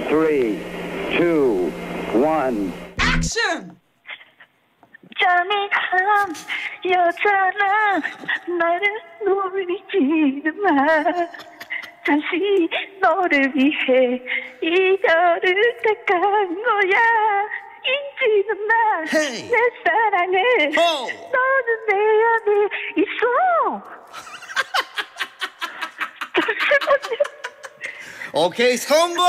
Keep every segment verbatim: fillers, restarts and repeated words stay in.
three, two, one. 액션! 짜릿한 여자는 나를 놀리지는 마. 잠시 너를 위해 이별을 택한 거야. 잊지는 마. Hey. 내 사랑을. Oh. 너는 내 안에 있어. 잠시만요. 오케이, 성공!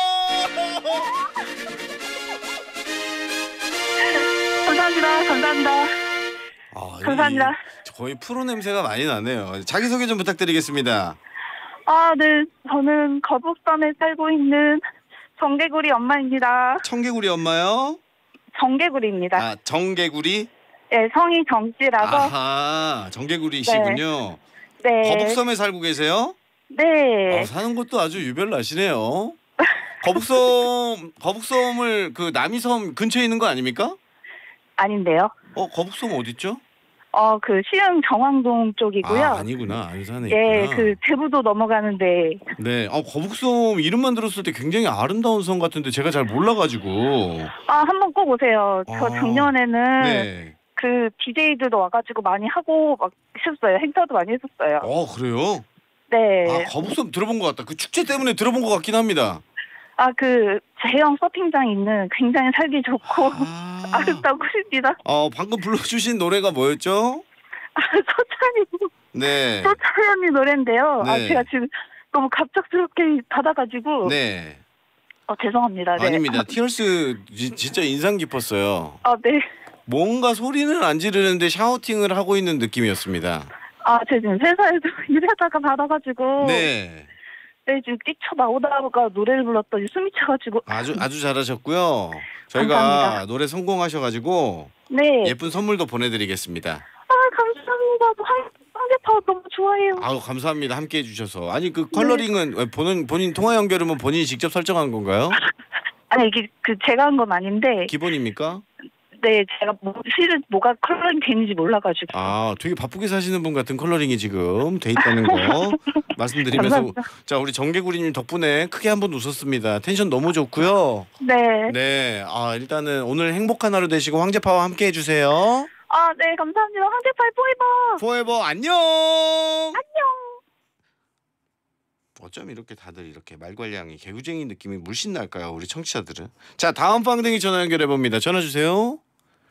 감사합니다. 감사합니다. 아, 감사합니다. 이, 거의 프로 냄새가 많이 나네요. 자기소개 좀 부탁드리겠습니다. 아, 네. 저는 거북섬에 살고 있는 정개구리 엄마입니다. 청개구리 엄마요? 정개구리입니다. 아, 정개구리? 네, 성이 정지라서. 아하, 정개구리시군요. 네. 거북섬에 살고 계세요? 네. 아, 사는 것도 아주 유별나시네요. 거북섬, 거북섬을 그 남이섬 근처에 있는 거 아닙니까? 아닌데요. 어, 거북섬 어딨죠? 어, 그 시흥 정왕동 쪽이고요. 아, 아니구나. 안산에 예, 있구나. 그 제부도 넘어가는데. 네, 어, 거북섬 이름만 들었을 때 굉장히 아름다운 섬 같은데 제가 잘 몰라가지고. 아, 한번 꼭 오세요. 저 아, 작년에는 네. 그 디제이들도 와가지고 많이 하고 막 했었어요. 행사도 많이 했었어요. 어, 그래요? 네. 아, 거북섬 들어본 것 같다. 그 축제 때문에 들어본 것 같긴 합니다. 아, 그 대형 서핑장 있는 굉장히 살기 좋고 아, 아... 름다운 곳입니다. 어, 방금 불러주신 노래가 뭐였죠? 아, 서찬이, 네. 서찬이 언니 노래인데요. 아, 네. 제가 지금 너무 갑작스럽게 받아가지고. 네. 어, 죄송합니다. 네. 아닙니다. 티얼스 지- 진짜 인상 깊었어요. 아, 네. 뭔가 소리는 안 지르는데 샤우팅을 하고 있는 느낌이었습니다. 아, 제가 지금 회사에서 일하다가 받아가지고. 네. 네, 지금 뛰쳐나오다가 노래를 불렀더니 숨이 차가지고. 아주 아주 잘하셨고요. 저희가 감사합니다. 노래 성공하셔가지고 네. 예쁜 선물도 보내드리겠습니다. 아, 감사합니다. 황, 황제파워 너무 좋아해요. 아우 감사합니다. 함께해 주셔서. 아니 그 컬러링은 왜 본인 본인 통화 연결음은 본인이 직접 설정한 건가요? 아니, 이게 그 제가 한 건 아닌데. 기본입니까? 네, 제가 뭐, 실은 뭐가 컬러링 되는지 몰라가지고. 아 되게 바쁘게 사시는 분 같은 컬러링이 지금 돼 있다는 거 말씀드리면서 감사합니다. 자 우리 정개구리님 덕분에 크게 한번 웃었습니다. 텐션 너무 좋고요. 네. 네, 아 일단은 오늘 행복한 하루 되시고 황제파와 함께해 주세요. 아, 네, 감사합니다. 황제파이 포에버. 포에버 안녕. 안녕. 어쩜 이렇게 다들 이렇게 말괄량이 개구쟁이 느낌이 물씬 날까요, 우리 청취자들은? 자, 다음 빵댕이 전화 연결해 봅니다. 전화 주세요.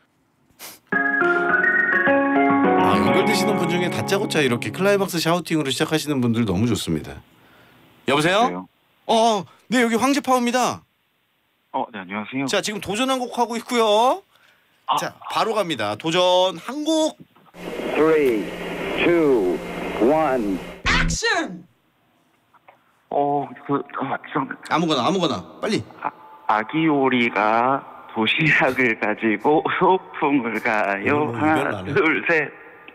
아, 연결되시는 분 중에 다짜고짜 이렇게 클라이막스 샤우팅으로 시작하시는 분들 너무 좋습니다. 여보세요? 안녕하세요. 어, 네 여기 황제파워입니다. 어, 네, 안녕하세요. 자, 지금 도전 한 곡 하고 있고요. 아. 자, 바로 갑니다. 도전 한 곡. Three, two, one. 액션! 어, 그, 아, 좀, 아무거나 아무거나 빨리. 아, 아기 오리가 도시락을 가지고 소풍을 가요. 오, 하나, 이별나네. 둘, 셋.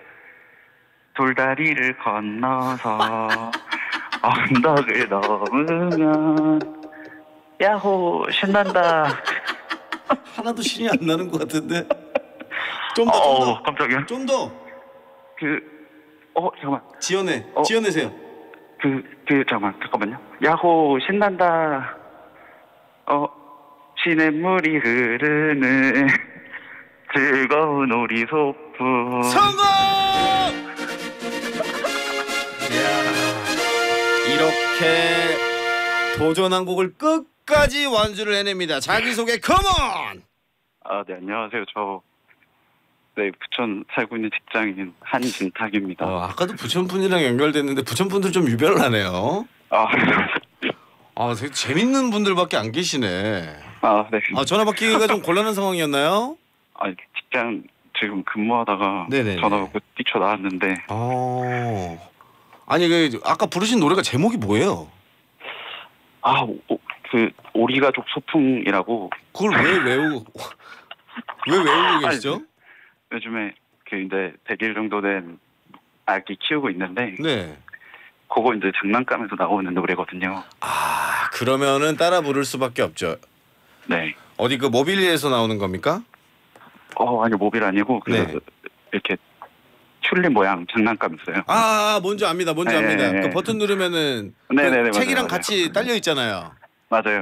돌다리를 건너서 언덕을 넘으면 야호 신난다. 하나도 신이 안 나는 것 같은데. 좀 더, 좀 어, 더. 깜짝이야. 좀 더. 그, 어, 잠깐만. 지어내. 어. 지어내세요. 그, 그, 잠깐만, 잠깐만요. 야호, 신난다. 어, 시냇물이 흐르는 즐거운 오리 소풍. 성공! 이야, 이렇게 도전한 곡을 끝까지 완주를 해냅니다. 자기소개 컴온! 아, 네, 안녕하세요. 저, 네, 부천 살고 있는 직장인 한진탁입니다. 어, 아까도 부천 분이랑 연결됐는데 부천 분들 좀 유별나네요. 아, 아, 되게 재밌는 분들밖에 안 계시네. 아, 네. 아, 전화 받기가 좀 곤란한 상황이었나요? 아, 직장 지금 근무하다가 네네네. 전화 받고 뛰쳐나왔는데, 어. 아니 그 아까 부르신 노래가 제목이 뭐예요? 아, 오, 그, 오리가족 소풍이라고 그걸 왜 외우고 왜 외우고 계시죠? 아니, 요즘에 그 이제 백 일 정도 된 아기 키우고 있는데, 네. 그거 이제 장난감에서 나오는 노래거든요. 아 그러면은 따라 부를 수밖에 없죠. 네. 어디 그 모빌리에서 나오는 겁니까? 어, 아니, 모빌 아니고, 그, 네. 이렇게 튤립 모양 장난감 있어요. 아 뭔지 압니다. 뭔지 네, 압니다. 네, 그 네. 버튼 누르면은 네, 그 네, 네, 책이랑 맞아요, 같이 딸려 있잖아요. 맞아요.